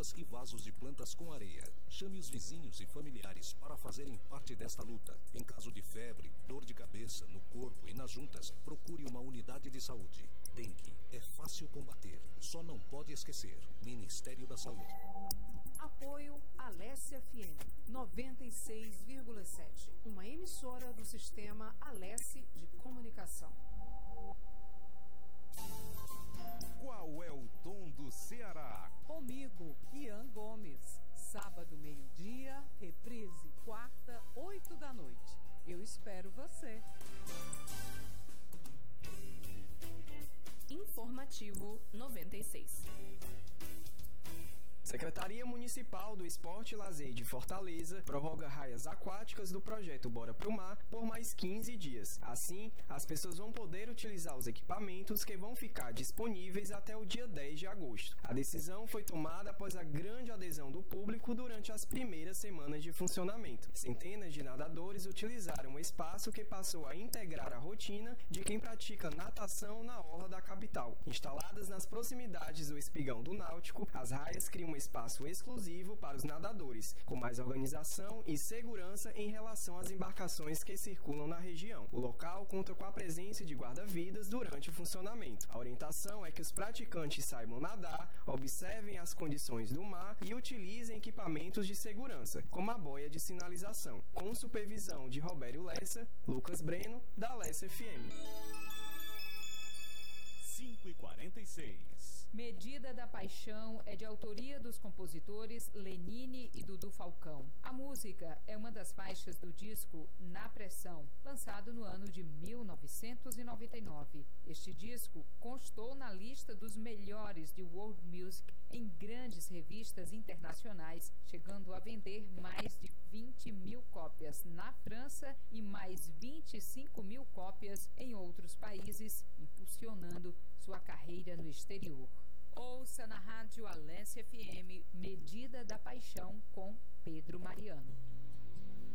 garrafas e vasos de plantas com areia. Chame os vizinhos e familiares para fazerem parte desta luta. Em caso de febre, dor de cabeça, no corpo e nas juntas, procure uma unidade de saúde. Dengue é fácil combater, só não pode esquecer. Ministério da Saúde. Apoio Alessia FM 96,7, uma emissora do sistema Alessi de comunicação. Qual é o tom do Ceará? Comigo, Ian Gomes. Sábado, meio-dia, reprise, quarta, 8 da noite. Eu espero você. Informativo 96. Secretaria Municipal do Esporte e Lazer de Fortaleza prorroga raias aquáticas do projeto Bora Pro Mar por mais 15 dias. Assim, as pessoas vão poder utilizar os equipamentos que vão ficar disponíveis até o dia 10 de agosto. A decisão foi tomada após a grande adesão do público durante as primeiras semanas de funcionamento. Centenas de nadadores utilizaram o espaço que passou a integrar a rotina de quem pratica natação na orla da capital. Instaladas nas proximidades do espigão do Náutico, as raias criam um espaço exclusivo para os nadadores, com mais organização e segurança em relação às embarcações que circulam na região. O local conta com a presença de guarda-vidas durante o funcionamento. A orientação é que os praticantes saibam nadar, observem as condições do mar e utilizem equipamentos de segurança, como a boia de sinalização. Com supervisão de Robério Lessa, Lucas Breno, da Alessia FM. 5h46. Medida da Paixão é de autoria dos compositores Lenine e Dudu Falcão. A música é uma das faixas do disco Na Pressão, lançado no ano de 1999. Este disco constou na lista dos melhores de world music em grandes revistas internacionais, chegando a vender mais de 20 mil cópias na França e mais 25 mil cópias em outros países, impulsionando sua carreira no exterior. Ouça na rádio Alessia FM Medida da Paixão com Pedro Mariano.